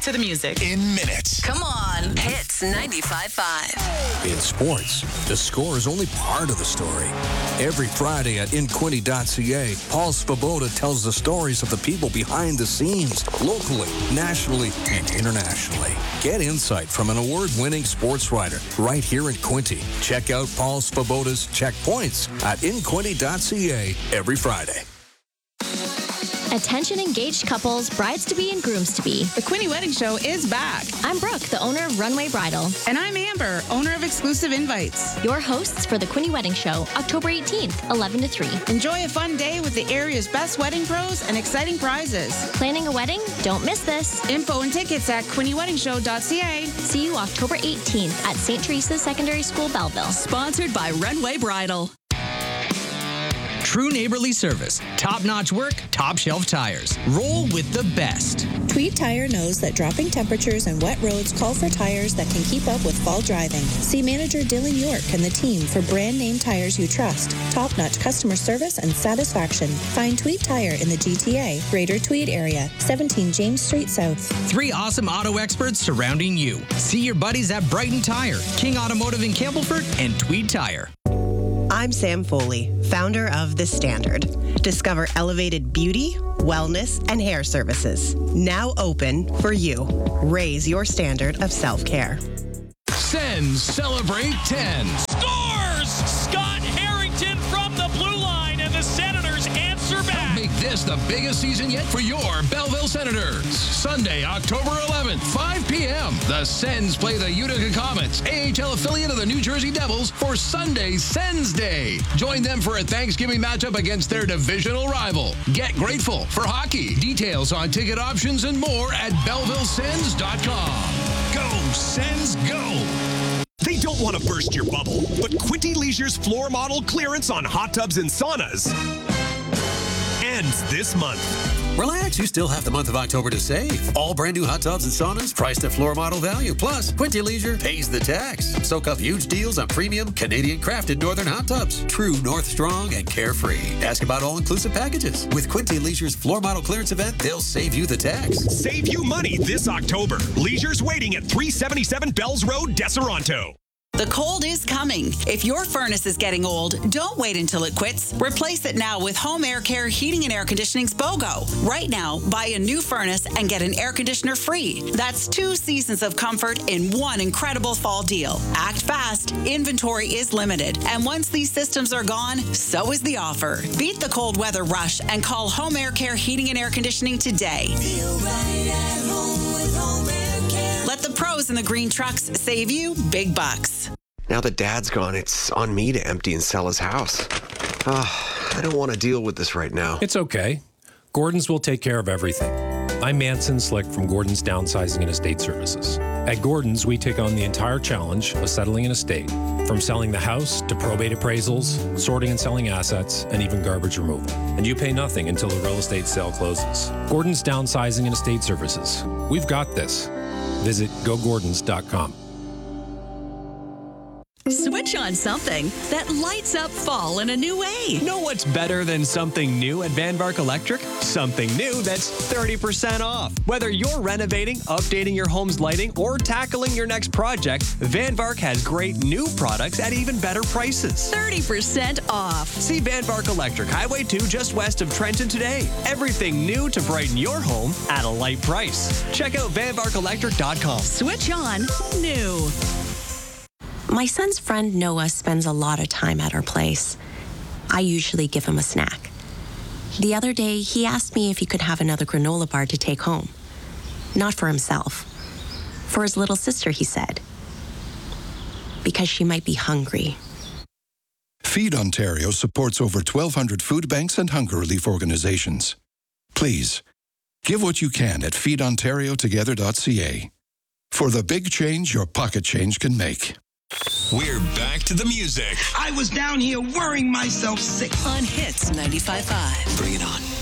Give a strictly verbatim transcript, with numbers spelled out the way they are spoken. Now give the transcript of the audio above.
to the music. In minutes. Come on. Hits ninety-five point five. In sports, the score is only part of the story. Every Friday at in quinte dot c a, Paul Svoboda tells the stories of the people behind the scenes, locally, nationally, and internationally. Get insight from an award-winning sports writer right here in Quinte. Check out Paul Svoboda's Checkpoints at in quinte dot c a every Friday. Attention engaged couples, brides-to-be and grooms-to-be. The Quinte Wedding Show is back. I'm Brooke, the owner of Runway Bridal. And I'm Amber, owner of Exclusive Invites. Your hosts for the Quinte Wedding Show, October eighteenth, eleven to three. Enjoy a fun day with the area's best wedding pros and exciting prizes. Planning a wedding? Don't miss this. Info and tickets at quinte wedding show dot c a. See you October eighteenth at Saint Teresa's Secondary School, Belleville. Sponsored by Runway Bridal. True neighborly service, top-notch work, top-shelf tires. Roll with the best. Tweed Tire knows that dropping temperatures and wet roads call for tires that can keep up with fall driving. See manager Dylan York and the team for brand name tires you trust, top-notch customer service and satisfaction. Find Tweed Tire in the G T A, Greater Tweed area, seventeen James Street South. Three awesome auto experts surrounding you. See your buddies at Brighton Tire, King Automotive in Campbellford, and Tweed Tire. I'm Sam Foley, founder of The Standard. Discover elevated beauty, wellness, and hair services. Now open for you. Raise your standard of self-care. Sens celebrate ten. Scores! Scott Harrington from the blue line, and the Senators answer back. Make this the biggest season yet for your Belleville Senators. Sunday, October eleventh, five p.m. The Sens play the Utica Comets, A H L affiliate of the New Jersey Devils, for Sunday Sens Day. Join them for a Thanksgiving matchup against their divisional rival. Get grateful for hockey. Details on ticket options and more at belleville sens dot com. Go, Sens, go! They don't want to burst your bubble, but Quinte Leisure's floor model clearance on hot tubs and saunas ends this month. Relax, you still have the month of October to save. All brand new hot tubs and saunas priced at floor model value. Plus, Quinte Leisure pays the tax. Soak up huge deals on premium Canadian crafted northern hot tubs. True North Strong and carefree. Ask about all-inclusive packages. With Quinte Leisure's floor model clearance event, they'll save you the tax. Save you money this October. Leisure's waiting at three seventy-seven Bells Road, Deseronto. The cold is coming. If your furnace is getting old, don't wait until it quits. Replace it now with Home Air Care Heating and Air Conditioning's BOGO. Right now, buy a new furnace and get an air conditioner free. That's two seasons of comfort in one incredible fall deal. Act fast. Inventory is limited. And once these systems are gone, so is the offer. Beat the cold weather rush and call Home Air Care Heating and Air Conditioning today. Feel right at home with Home Air Care. Let the pros in the green trucks save you big bucks. Now that Dad's gone, it's on me to empty and sell his house. Oh, I don't want to deal with this right now. It's okay. Gordon's will take care of everything. I'm Manson Slick from Gordon's Downsizing and Estate Services. At Gordon's, we take on the entire challenge of settling an estate, from selling the house to probate appraisals, sorting and selling assets, and even garbage removal. And you pay nothing until the real estate sale closes. Gordon's Downsizing and Estate Services. We've got this. Visit go gordons dot com. Switch on something that lights up fall in a new way. Know what's better than something new at Van Bark Electric? Something new that's thirty percent off. Whether you're renovating, updating your home's lighting, or tackling your next project, Van Bark has great new products at even better prices. thirty percent off. See Van Bark Electric, Highway two, just west of Trenton today. Everything new to brighten your home at a light price. Check out van bark electric dot com. Switch on new. My son's friend Noah spends a lot of time at our place. I usually give him a snack. The other day, he asked me if he could have another granola bar to take home. Not for himself. For his little sister, he said. Because she might be hungry. Feed Ontario supports over twelve hundred food banks and hunger relief organizations. Please, give what you can at feed ontario together dot c a for the big change your pocket change can make. We're back to the music. I was down here worrying myself sick. On Hits ninety-five point five. Bring it on.